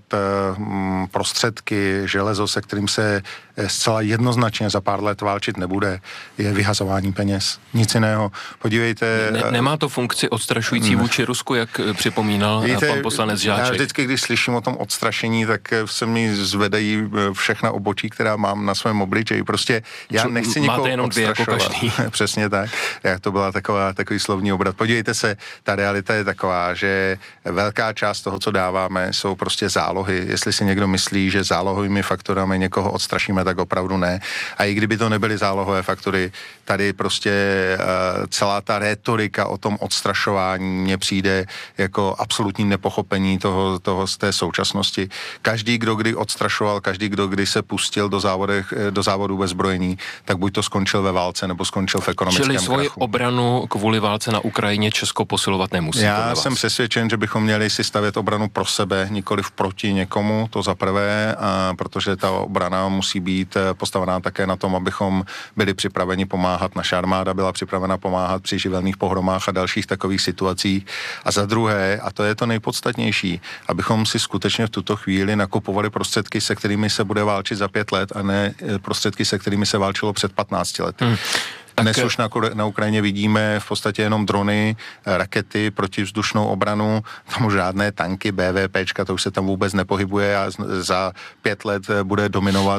prostředky, železo, se kterým se zcela jednoznačně za pár let válčit nebude, je vyhazování peněz. Nic jiného. Podívejte... Nemá to funkci odstrašující vůči Rusku, jak připomínal pan poslanec Žáček? Já vždycky, když slyším o tom odstrašení, tak se mi zvedají všechna obočí, která mám na svém obličeji. Prostě já nechci někoho máte jenom 2 jako každý. Přesně tak. Jak to byla takový slovní obrat. Podívejte se, ta realita je taková, že velká část toho, co dáváme, jsou prostě zálohy. Jestli si někdo myslí, že zálohovými faktorami někoho odstrašíme, tak opravdu ne. A i kdyby to nebyly zálohové faktory, tady prostě celá ta rétorika o tom odstrašování mně přijde jako absolutní nepochopení toho z té současnosti. Každý, kdo kdy odstrašoval, každý, kdo kdy se pustil do závodu ve zbrojení, tak buď to skončil ve válce, nebo skončil v ekonomickém krachu. Čili svoji obranu kvůli válce na Ukrajině Česko posilovat nemusí. Já jsem přesvědčen, že bychom měli si stavět obranu pro sebe, nikoliv proti někomu, to za prvé, protože ta obrana musí být postavená také na tom, abychom byli připraveni pomáhat. Naše armáda byla připravena pomáhat při živelných pohromách a dalších takových situacích. A za druhé, a to je to nejpodstatnější, abychom si skutečně v tuto chvíli nakupovali prostředky, se kterými se bude válčit za 5 let, a ne prostředky, se kterými se válčilo před 15 lety. Dnes už na Ukrajině vidíme v podstatě jenom drony, rakety, protivzdušnou obranu, tam žádné tanky, BVPčka, to už se tam vůbec nepohybuje a za 5 let bude dominovat...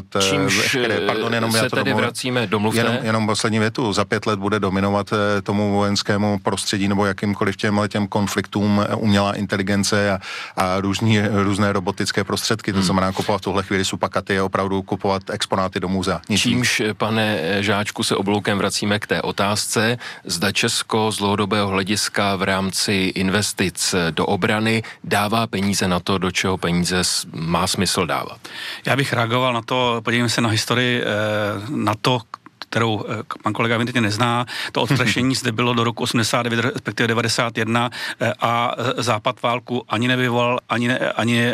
vracíme, domluvte. Jenom poslední větu, za 5 let bude dominovat tomu vojenskému prostředí nebo jakýmkoliv těm konfliktům umělá inteligence a různé robotické prostředky, to znamená kupovat v tuhle chvíli supakaty a opravdu kupovat exponáty do muzea. Čímž, pane Žáčku, se obloukem vracíme k té otázce, zda Česko z dlouhodobého hlediska v rámci investic do obrany dává peníze na to, do čeho peníze má smysl dávat. Já bych reagoval na to, podívejme se na historii, na to, kterou pan kolega evidentně nezná. To odstrašení zde bylo do roku 89, respektive 91 a Západ válku ani nevyvolal, ani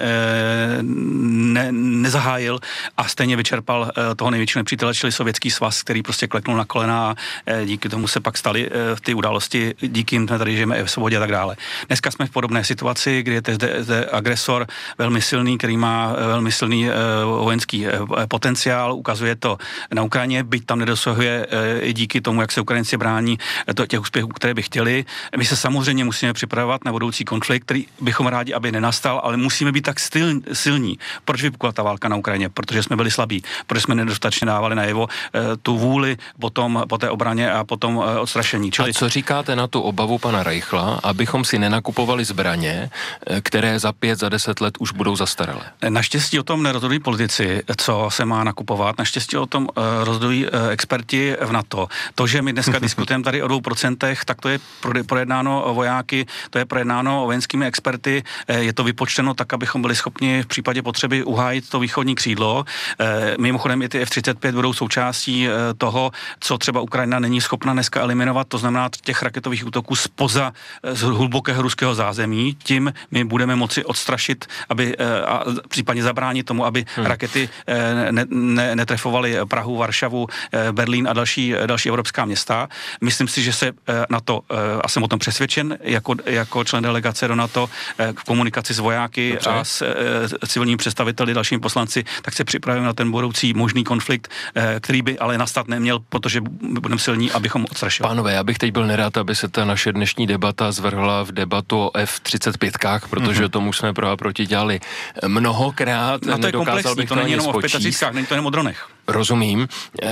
nezahájil a stejně vyčerpal toho největšího nepřítele, čili Sovětský svaz, který prostě kleknul na kolena a díky tomu se pak staly ty události, díky jim tady žijeme v svobodě a tak dále. Dneska jsme v podobné situaci, kdy je zde agresor velmi silný, který má velmi silný vojenský potenciál, ukazuje to na Ukrajině, byť tam nedosahuje i díky tomu, jak se Ukrajinci brání těch úspěchů, které by chtěli. My se samozřejmě musíme připravovat na budoucí konflikt, který bychom rádi, aby nenastal, ale musíme být tak silní. Proč vypukla ta válka na Ukrajině? Protože jsme byli slabí, protože jsme nedostatečně dávali najevo tu vůli po té obraně a potom odstrašení. Čili... A co říkáte na tu obavu pana Reichla, abychom si nenakupovali zbraně, které za 5, za 10 let už budou zastaralé? Naštěstí o tom nerozhodují politici, co se má nakupovat. Naštěstí o tom rozhodují experti v NATO. To, že my dneska diskutujeme tady o 2%, tak to je projednáno vojáky, to je projednáno vojenskými experty, je to vypočteno tak, abychom byli schopni v případě potřeby uhájit to východní křídlo. Mimochodem i ty F-35 budou součástí toho, co třeba Ukrajina není schopna dneska eliminovat, to znamená těch raketových útoků z hlubokého ruského zázemí. Tím my budeme moci odstrašit, a případně zabránit tomu, aby rakety netrefovaly Prahu, Varšavu, Berlín a další evropská města. Myslím si, že se na to, a jsem o tom přesvědčen, jako člen delegace do NATO, v komunikaci s vojáky a s civilními představiteli, dalšími poslanci, tak se připravíme na ten budoucí možný konflikt, který by ale nastat neměl, protože budeme silní, abychom odstrašili. Pánové, já bych teď byl nerad, aby se ta naše dnešní debata zvrhla v debatu o F-35, protože tomu jsme pro a proti dělali mnohokrát. No to je komplexní, to není jenom o F-35, není to jenom o dronech. Rozumím.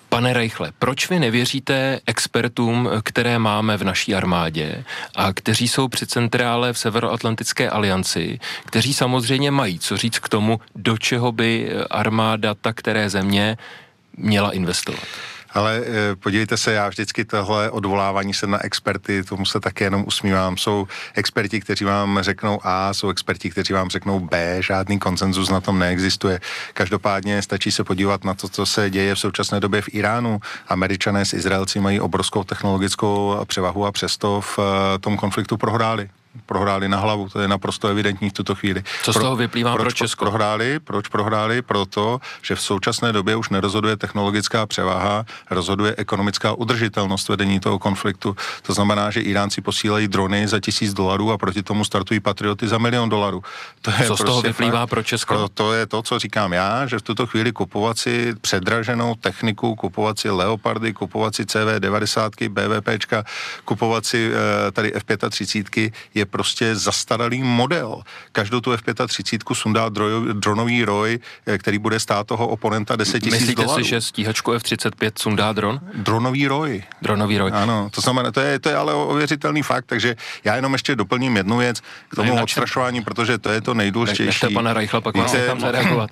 Pane Reichle, proč vy nevěříte expertům, které máme v naší armádě a kteří jsou při centrále v Severoatlantické alianci, kteří samozřejmě mají co říct k tomu, do čeho by armáda ta které země měla investovat? Ale podívejte se, já vždycky tohle odvolávání se na experty, tomu se také jenom usmívám. Jsou experti, kteří vám řeknou A, jsou experti, kteří vám řeknou B, žádný konsenzus na tom neexistuje. Každopádně stačí se podívat na to, co se děje v současné době v Iránu. Američané s Izraelci mají obrovskou technologickou převahu a přesto v tom konfliktu prohráli na hlavu, to je naprosto evidentní v tuto chvíli. Co z toho vyplývá pro Česko? Proč prohráli? Proto, že v současné době už nerozhoduje technologická převaha, rozhoduje ekonomická udržitelnost vedení toho konfliktu. To znamená, že Iránci posílají drony za $1000 a proti tomu startují Patrioty za $1 000 000. Co z toho vyplývá pro Česko? To je to, co říkám já, že v tuto chvíli kupovat si předraženou techniku, kupovat si Leopardy, kupovat si CV90, BVPčka, kupovat si tady F-35 je prostě zastaralý model. Každou tu F-35 sundá dronový roj, který bude stát toho oponenta $10 000. Myslíte si, že stíhačku F-35 sundá dron? Dronový roj. Ano, to znamená, to je ale ověřitelný fakt, takže já jenom ještě doplním jednu věc k tomu odstrašování, protože to je to nejdůležitější. Nechte pana Reichla, pak mám tam zareagovat.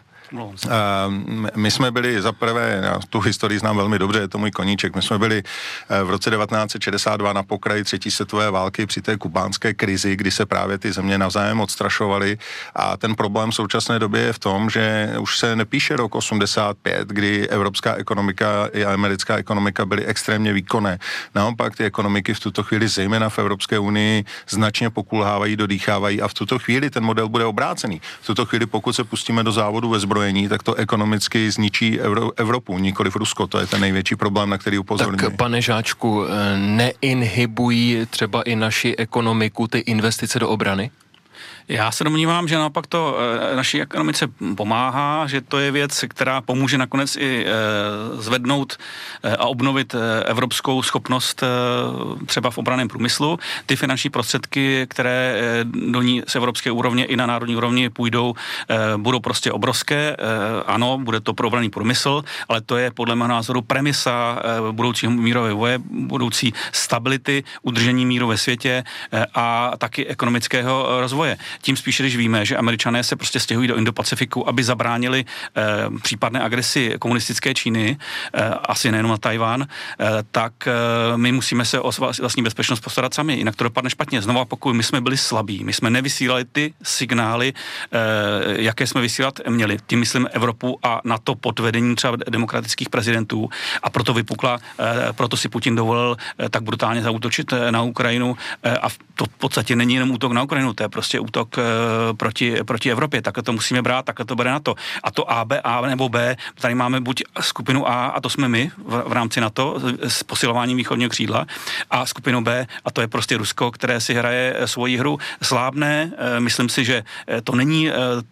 My jsme byli zaprvé, já tu historii znám velmi dobře, je to můj koníček, my jsme byli v roce 1962 na pokraji 3. světové války při té kubánské krizi, kdy se právě ty země navzájem odstrašovaly a ten problém v současné době je v tom, že už se nepíše rok 85, kdy evropská ekonomika i americká ekonomika byly extrémně výkonné. Naopak ty ekonomiky v tuto chvíli, zejména v Evropské unii, značně pokulhávají, dodýchávají a v tuto chvíli ten model bude obrácený. V tuto chvíli, pokud se pustíme do závodu ve zbrojení, tak to ekonomicky zničí Evropu, nikoliv Rusko. To je ten největší problém, na který upozorňuji. Tak pane Žáčku, neinhibují třeba i naši ekonomiku ty investice do obrany? Já se domnívám, že naopak to naší ekonomice pomáhá, že to je věc, která pomůže nakonec i zvednout a obnovit evropskou schopnost třeba v obranném průmyslu. Ty finanční prostředky, které do ní z evropské úrovně i na národní úrovni půjdou, budou prostě obrovské. Ano, bude to pro obranný průmysl, ale to je podle mého názoru premisa budoucího mírového boje, budoucí stability, udržení míru ve světě a taky ekonomického rozvoje. Tím spíše, když víme, že Američané se prostě stěhují do Indo-Pacifiku, aby zabránili případné agresi komunistické Číny, asi nejenom na Tajván, tak my musíme se o vlastní bezpečnost postarat sami, jinak to dopadne špatně. Znovu pokud my jsme byli slabí, my jsme nevysílali ty signály, jaké jsme vysílat měli. Tím myslím Evropu a NATO pod vedením třeba demokratických prezidentů a proto vypukla, proto si Putin dovolil tak brutálně zaútočit na Ukrajinu a to v podstatě není jenom útok na Ukrajinu, to je prostě útok proti Evropě, takhle to musíme brát, takhle to bere NATO. A to A nebo B, tady máme buď skupinu A to jsme my v rámci NATO s posilováním východního křídla, a skupinu B, a to je prostě Rusko, které si hraje svoji hru, slábne. Myslím si, že to není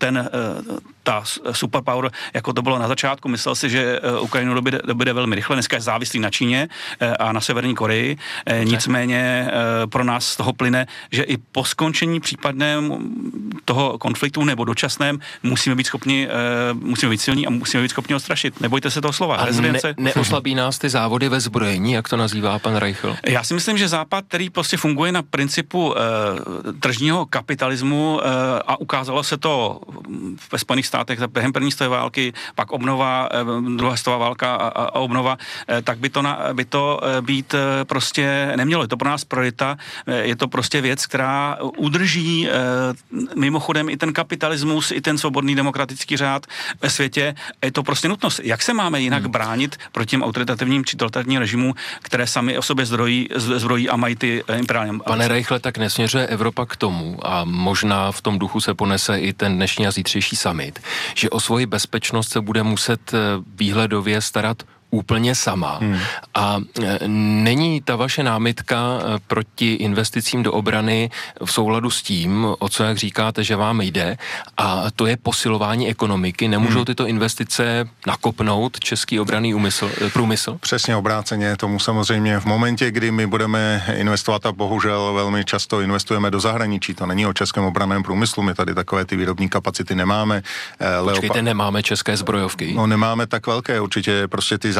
ta superpower, jako to bylo na začátku. Myslel si, že Ukrajinu dobíde velmi rychle. Dneska je závislý na Číně a na Severní Koreji. Nicméně pro nás z toho plyne, že i po skončení případném toho konfliktu nebo dočasném musíme být schopni, musíme být silní a musíme být schopni odstrašit. Nebojte se toho slova. A neoslabí nás ty závody ve zbrojení, jak to nazývá pan Reichl? Já si myslím, že Západ, který prostě funguje na principu tržního kapitalismu a ukázalo se to ve Spojených státech během první světové války, pak obnova, druhá světová válka a obnova, tak by to být prostě nemělo. Je to pro nás priorita, je to prostě věc, která udrží mimochodem i ten kapitalismus, i ten svobodný demokratický řád ve světě. Je to prostě nutnost. Jak se máme jinak bránit proti těm autoritativním či totalitárním režimům, které sami o sobě zbrojí a mají ty imperiální. Pane Reichle, tak nesměřuje Evropa k tomu, a možná v tom duchu se ponese i ten dnešní a zítřejší summit, že o svoji bezpečnost se bude muset výhledově starat úplně sama. A není ta vaše námitka proti investicím do obrany v souladu s tím, o co, jak říkáte, že vám jde, a to je posilování ekonomiky. Nemůžou tyto investice nakopnout český obranný průmysl? Přesně obráceně, tomu samozřejmě v momentě, kdy my budeme investovat, a bohužel velmi často investujeme do zahraničí, to není o českém obranném průmyslu, my tady takové ty výrobní kapacity nemáme. Počkejte, nemáme české zbrojovky? No nemáme tak velké, určitě prostě ty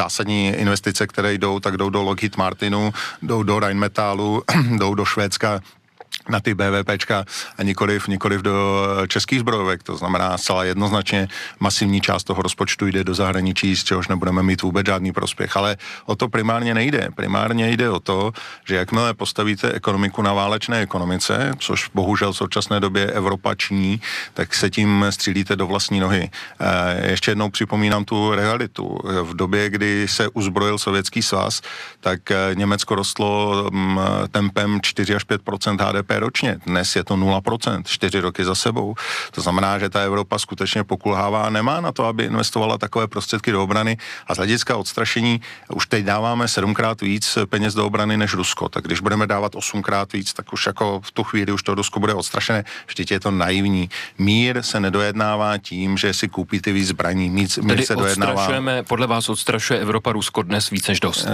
zásadní investice, které jdou, tak jdou do Lockheed Martinu, jdou do Rheinmetallu, jdou do Švédska na ty BVPčka a nikoliv do českých zbrojovek. To znamená zcela jednoznačně masivní část toho rozpočtu jde do zahraničí, z čehož nebudeme mít vůbec žádný prospěch. Ale o to primárně nejde. Primárně jde o to, že jakmile postavíte ekonomiku na válečné ekonomice, což bohužel v současné době Evropa činí, tak se tím střílíte do vlastní nohy. Ještě jednou připomínám tu realitu. V době, kdy se uzbrojil Sovětský svaz, tak Německo rostlo tempem 4 až 5% HDP ročně. Dnes je to 0%, 4 roky za sebou. To znamená, že ta Evropa skutečně pokulhává a nemá na to, aby investovala takové prostředky do obrany a z hlediska odstrašení už teď dáváme 7krát víc peněz do obrany než Rusko. Tak když budeme dávat 8krát víc, tak už jako v tu chvíli už to Rusko bude odstrašené. Vždyť je to naivní. Mír se nedojednává tím, že si koupíte víc zbraní. Mír se dojednává. Podle vás odstrašuje Evropa Rusko dnes víc než dost?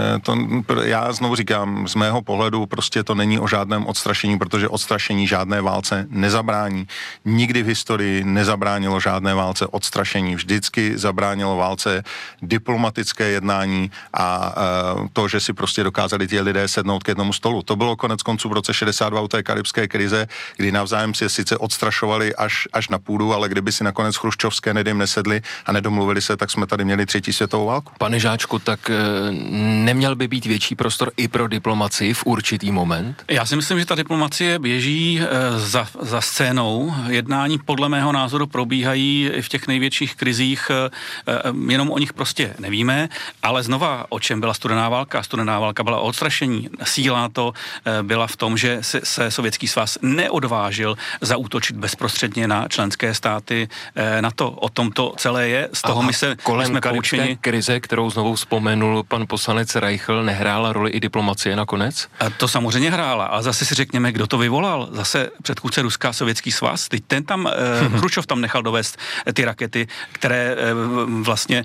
Já znovu říkám, z mého pohledu prostě to není o žádném odstrašení, protože odstrašení žádné válce nezabrání. Nikdy v historii nezabránilo žádné válce odstrašení. Vždycky zabránilo válce diplomatické jednání a to, že si prostě dokázali ti lidé sednout k jednomu stolu. To bylo konec konců v roce 62 u té karibské krize, kdy navzájem si sice odstrašovali až na půdu, ale kdyby si nakonec Chruščov s Kennedym nesedli a nedomluvili se, tak jsme tady měli 3. světovou válku. Pane Žáčku, tak neměl by být větší prostor i pro diplomacii v určitý moment? Já si myslím, že ta diplomacie běží za scénou. Jednání podle mého názoru probíhají v těch největších krizích, jenom o nich prostě nevíme, ale znova, o čem byla studená válka? Studená válka byla o odstrašení. Síla to byla v tom, že se Sovětský svaz neodvážil zaútočit bezprostředně na členské státy NATO. O tom to celé je. Z toho my jsme poučeni. Krize, kterou znovu vzpomenul pan poslanec Reichl, nehrála roli i diplomacie nakonec? To samozřejmě hrála, ale zase si řekněme, kdo to vyvolal. Zase předchůdce Ruska, Sovětský svaz. Teď Chruščov tam nechal dovést ty rakety, které vlastně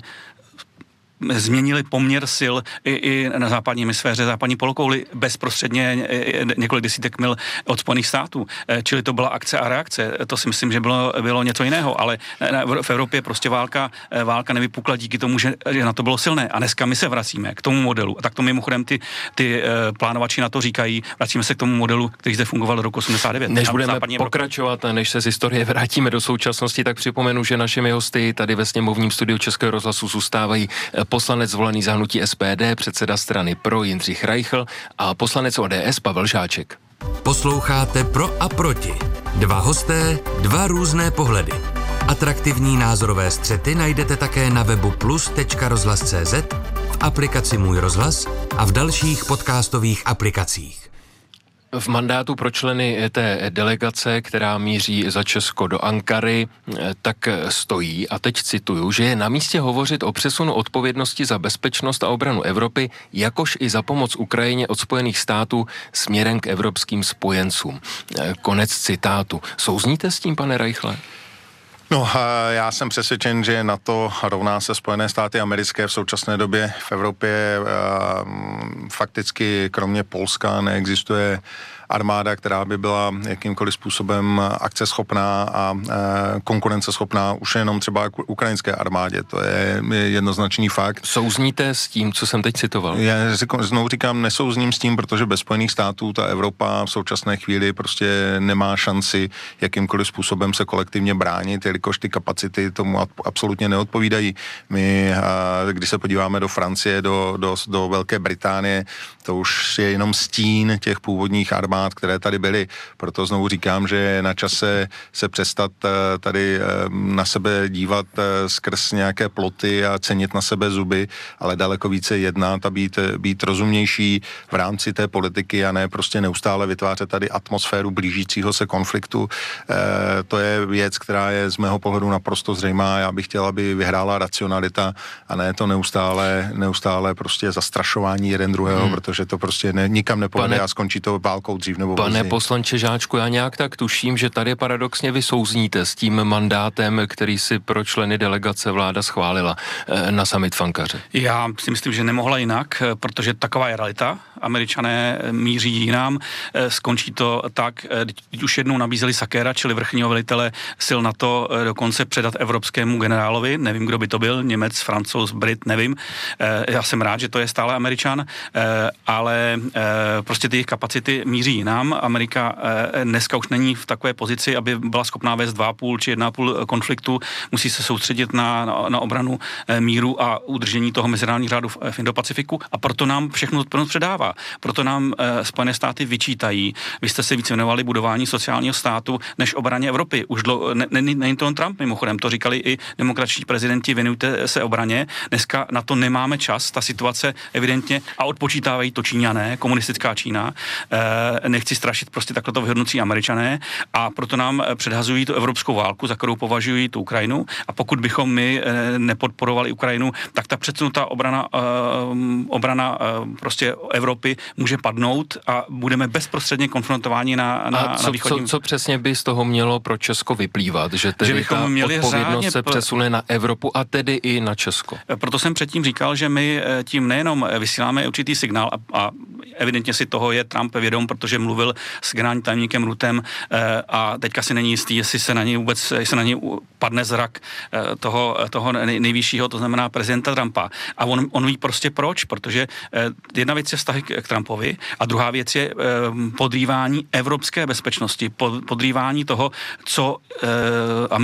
změnili poměr sil i na západní hemisféře, západní polokouli bezprostředně několik desítek mil od Spojených států. Čili to byla akce a reakce. To si myslím, že bylo něco jiného, ale v Evropě prostě válka nevypukla díky tomu, že na to bylo silné. A dneska my se vracíme k tomu modelu. A tak to mimochodem ty plánovači na to říkají, vracíme se k tomu modelu, který zde fungoval do roku 89. Než budeme pokračovat a než se z historie vrátíme do současnosti, tak připomenu, že našimi hosty tady ve sněmovním studiu Českého rozhlasu zůstávají poslanec zvolený za hnutí SPD, předseda strany Pro Jindřich Reichl a poslanec ODS Pavel Žáček. Posloucháte Pro a proti. Dva hosté, dva různé pohledy. Atraktivní názorové střety najdete také na webu plus.rozhlas.cz, v aplikaci Můj rozhlas a v dalších podcastových aplikacích. V mandátu pro členy té delegace, která míří za Česko do Ankary, tak stojí, a teď cituju, že je na místě hovořit o přesunu odpovědnosti za bezpečnost a obranu Evropy, jakož i za pomoc Ukrajině od Spojených států směrem k evropským spojencům. Konec citátu. Souzníte s tím, pane Reichle? No, já jsem přesvědčen, že NATO rovná se Spojené státy americké v současné době v Evropě. Fakticky kromě Polska neexistuje armáda, která by byla jakýmkoliv způsobem akceschopná a konkurenceschopná už jenom třeba ukrajinské armádě. To je jednoznačný fakt. Souzníte s tím, co jsem teď citoval? Já znovu říkám, nesouzním s tím, protože bez Spojených států ta Evropa v současné chvíli prostě nemá šanci jakýmkoliv způsobem se kolektivně bránit, jelikož ty kapacity tomu absolutně neodpovídají. My, když se podíváme do Francie, do Velké Británie, to už je jenom stín těch původních armád, které tady byly. Proto znovu říkám, že je na čase se přestat tady na sebe dívat skrz nějaké ploty a cenit na sebe zuby, ale daleko více jednat a být rozumnější v rámci té politiky a ne prostě neustále vytvářet tady atmosféru blížícího se konfliktu. To je věc, která je z mého pohledu naprosto zřejmá. Já bych chtěl, aby vyhrála racionalita a ne to neustále prostě zastrašování jeden druhého, protože to prostě nikam nepovede a skončí to válkou dřív nebo Pane později. poslanče Žáčku, já nějak tak tuším, že tady paradoxně vy souzníte s tím mandátem, který si pro členy delegace vláda schválila na summit v Ankaře. Já si myslím, že nemohla jinak, protože taková je realita. Američané míří jinam, skončí to tak, když už jednou nabízeli Sakera, čili vrchního velitele sil NATO, dokonce předat evropskému generálovi, nevím, kdo by to byl, Němec, Francouz, Brit, nevím. Já jsem rád, že to je stále Američan, ale prostě ty jejich kapacity míří jinam. Amerika dneska už není v takové pozici, aby byla schopná vést 2,5 či 1,5 konfliktu, musí se soustředit na obranu míru a udržení toho mezinárodního řádu v Indo-Pacifiku a proto nám všechno odpovědnost předává. Proto nám Spojené státy vyčítají. Vy jste se víc věnovali budování sociálního státu než obraně Evropy. Už není to on Trump, mimochodem, to říkali i demokratičtí prezidenti, věnujte se obraně. Dneska na to nemáme čas, ta situace evidentně, a odpočítávají to Číňané, komunistická Čína. Nechci strašit, prostě takhle to vyhodnocují Američané a proto nám předhazují tu evropskou válku, za kterou považují tu Ukrajinu, a pokud bychom my nepodporovali Ukrajinu, tak ta předsunutá obrana prostě Evropy může padnout a budeme bezprostředně konfrontováni na východním. Co přesně by z toho mělo pro Česko vyplývat? Že tedy ta odpovědnost se přesune na Evropu a tedy i na Česko. Proto jsem předtím říkal, že my tím nejenom vysíláme určitý signál a evidentně si toho je Trump vědom, protože mluvil s generálním tajemníkem Ruttem a teďka si není jistý, jestli se na něj padne zrak toho nejvyššího, to znamená prezidenta Trumpa. A on ví prostě proč, protože jedna věc je vztahy k Trumpovi a druhá věc je podrývání evropské bezpečnosti, podrývání toho, co